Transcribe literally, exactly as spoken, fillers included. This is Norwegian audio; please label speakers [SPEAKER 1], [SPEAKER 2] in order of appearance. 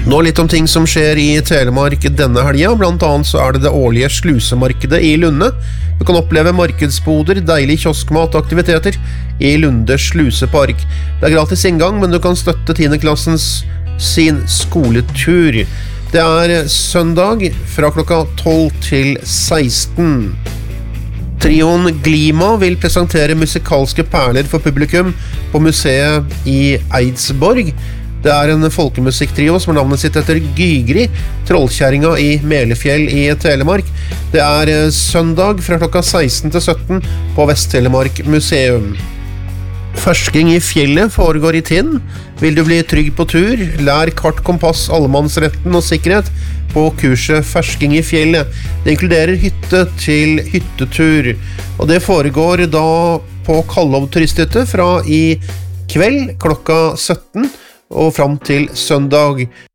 [SPEAKER 1] Nå litt om ting som skjer i Telemark denne helgen. Blant annet så er det det årlige slusemarkedet i Lunde. Du kan oppleve markedsboder, deilig kioskmat og aktiviteter i Lunde slusepark. Det er gratis inngang, men du kan støtte tiendeklassens sin skoletur. Det er søndag fra klokka tolv til seksten. Trioen Glima vil presentere musikalske perler for publikum på museet i Eidsborg. Det er en folkemusikktrio som har navnet sitt etter Gygri, trollkjæringa i Melefjell i Telemark. Det er søndag fra klokka seksten til sytten på Vest-Telemark museum. Fersking i fjellet foregår i Tinn. Vil du bli trygg på tur? Lær kart, kompass, allemannsretten og sikkerhet på kurset Fersking i fjellet. Det inkluderer hytte til hyttetur, og det foregår da på Kallov turisthytte fra i kveld klokka sytten og fram til søndag.